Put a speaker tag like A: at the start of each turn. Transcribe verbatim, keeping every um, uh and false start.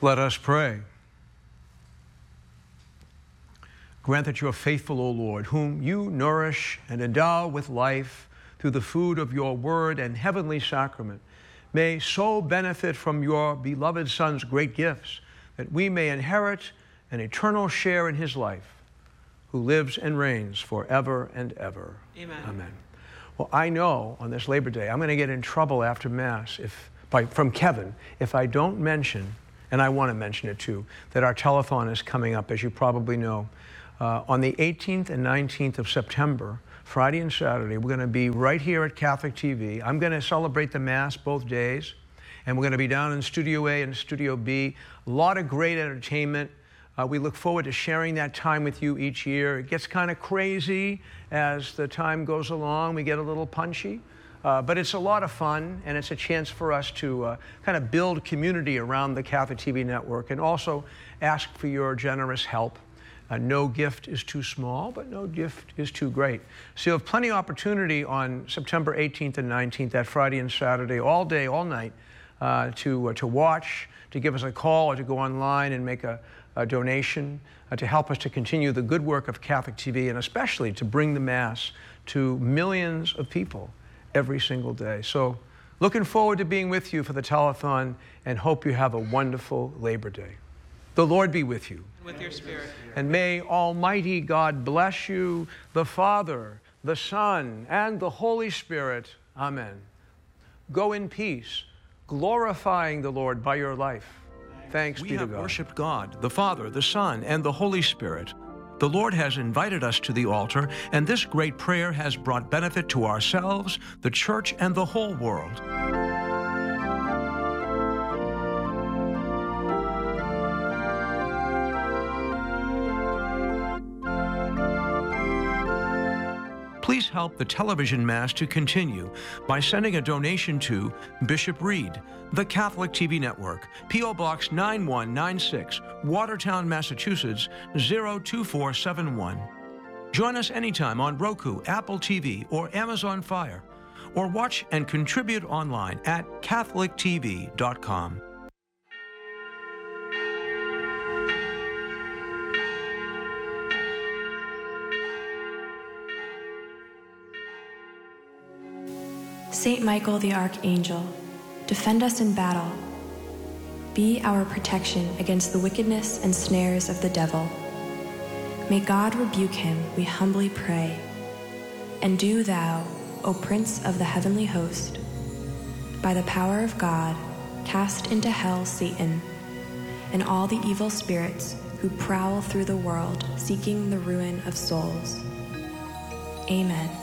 A: Let us pray. Grant that you are faithful, O Lord, whom you nourish and endow with life through the food of your word and heavenly sacrament, may so benefit from your beloved Son's great gifts that we may inherit an eternal share in his life, who lives and reigns forever and ever.
B: Amen.
A: Amen. Well, I know on this Labor Day, I'm going to get in trouble after Mass if, by, from Kevin if I don't mention, and I want to mention it too, that our telethon is coming up, as you probably know. Uh, on the eighteenth and nineteenth of September, Friday and Saturday, we're going to be right here at Catholic T V. I'm going to celebrate the Mass both days, and we're going to be down in Studio A and Studio B. A lot of great entertainment. Uh, we look forward to sharing that time with you each year. It gets kind of crazy as the time goes along. We get a little punchy, uh, but it's a lot of fun, and it's a chance for us to uh, kind of build community around the Catholic T V network and also ask for your generous help. Uh, no gift is too small, but no gift is too great. So you have plenty of opportunity on September eighteenth and nineteenth, that Friday and Saturday, all day, all night, uh, to, uh, to watch, to give us a call, or to go online and make a, a donation uh, to help us to continue the good work of Catholic T V, and especially to bring the Mass to millions of people every single day. So looking forward to being with you for the telethon, and hope you have a wonderful Labor Day. The Lord be with you.
B: With your spirit.
A: And may Almighty God bless you, the Father, the Son, and the Holy Spirit. Amen. Go in peace, glorifying the Lord by your life. Thanks be to God. We have worshiped God, the Father, the Son, and the Holy Spirit. The Lord has invited us to the altar, and this great prayer has brought benefit to ourselves, the Church, and the whole world. Please help the television Mass to continue by sending a donation to Bishop Reed, the Catholic T V Network, P O Box nine one nine six, Watertown, Massachusetts, zero two four seven one. Join us anytime on Roku, Apple T V, or Amazon Fire, or watch and contribute online at catholic t v dot com.
C: Saint Michael the Archangel, defend us in battle. Be our protection against the wickedness and snares of the devil. May God rebuke him, we humbly pray. And do thou, O Prince of the heavenly host, by the power of God, cast into hell Satan and all the evil spirits who prowl through the world seeking the ruin of souls. Amen.